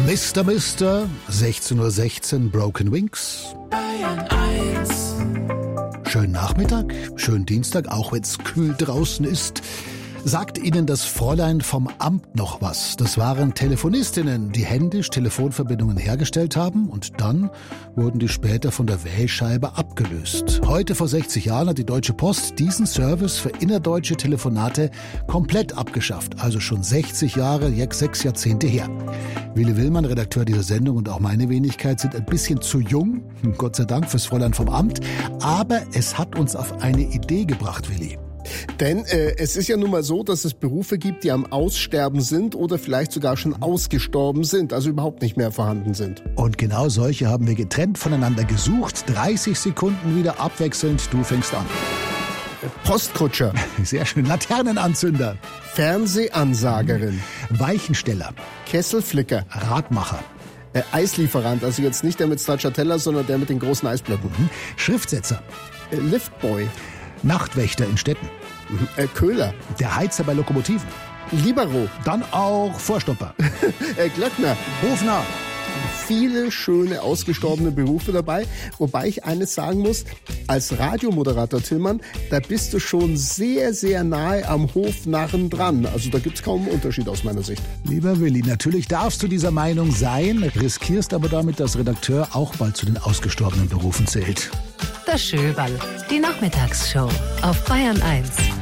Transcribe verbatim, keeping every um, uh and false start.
Mister Mister, sechzehn Uhr sechzehn, Broken Wings. Bayern eins. Schönen Nachmittag, schönen Dienstag, auch wenn es kühl draußen ist. Sagt Ihnen das Fräulein vom Amt noch was? Das waren Telefonistinnen, die händisch Telefonverbindungen hergestellt haben und dann wurden die später von der Wählscheibe abgelöst. Heute vor sechzig Jahren hat die Deutsche Post diesen Service für innerdeutsche Telefonate komplett abgeschafft. Also schon sechzig Jahre, sechs Jahrzehnte her. Willi Willmann, Redakteur dieser Sendung, und auch meine Wenigkeit sind ein bisschen zu jung, Gott sei Dank fürs Fräulein vom Amt, aber es hat uns auf eine Idee gebracht, Willi. Denn äh, es ist ja nun mal so, dass es Berufe gibt, die am Aussterben sind oder vielleicht sogar schon ausgestorben sind, also überhaupt nicht mehr vorhanden sind. Und genau solche haben wir getrennt voneinander gesucht. dreißig Sekunden wieder abwechselnd. Du fängst an. Postkutscher. Sehr schön. Laternenanzünder. Fernsehansagerin. Weichensteller. Kesselflicker. Radmacher. Äh, Eislieferant, also jetzt nicht der mit Stracciatella, sondern der mit den großen Eisblöcken. Mhm. Schriftsetzer. Äh, Liftboy. Nachtwächter in Städten. Äh, Köhler. Der Heizer bei Lokomotiven. Libero. Dann auch Vorstopper. äh, Glöckner. Hofner. Viele schöne ausgestorbene Berufe dabei, wobei ich eines sagen muss, als Radiomoderator, Tillmann, da bist du schon sehr, sehr nahe am Hofnarren dran. Also da gibt's kaum einen Unterschied aus meiner Sicht. Lieber Willi, natürlich darfst du dieser Meinung sein, riskierst aber damit, dass Redakteur auch bald zu den ausgestorbenen Berufen zählt. Das Schöberl, die Nachmittagsshow auf Bayern eins.